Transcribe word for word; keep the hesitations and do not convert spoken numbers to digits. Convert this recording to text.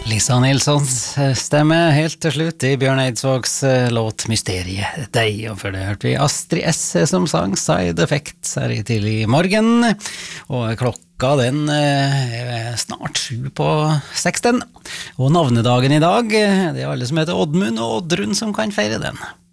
Lisa Nilssons stemme helt til slutt i Bjørn Eidsvågs låt Mysteriet deg, og før det hørte vi Astrid S. som sang Side Effects her i tidlig morgen, og klokka den er snart sju på seksten, og navnedagen i dag, det er alle som heter Oddmund og Oddrun som kan feire den.